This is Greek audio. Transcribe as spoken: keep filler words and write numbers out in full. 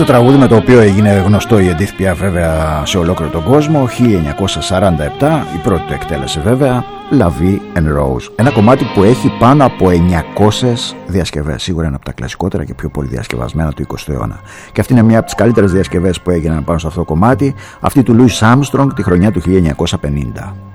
Το τραγούδι με το οποίο έγινε γνωστό η Edith Piaf βέβαια σε ολόκληρο τον κόσμο, χίλια εννιακόσια σαράντα επτά, η πρώτη του εκτέλεση βέβαια, La Vie en Rose. Ένα κομμάτι που έχει πάνω από εννιακόσιες διασκευές, σίγουρα είναι από τα κλασικότερα και πιο πολύ διασκευασμένα του εικοστού αιώνα. Και αυτή είναι μια από τις καλύτερες διασκευές που έγιναν πάνω σε αυτό το κομμάτι, αυτή του Louis Armstrong τη χρονιά του χίλια εννιακόσια πενήντα.